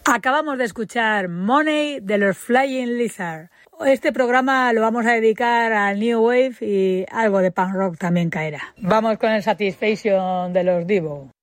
Acabamos de escuchar Money de los Flying Lizard. Este programa lo vamos a dedicar al New Wave y algo de punk rock también caerá. Vamos con el Satisfaction de los Devo.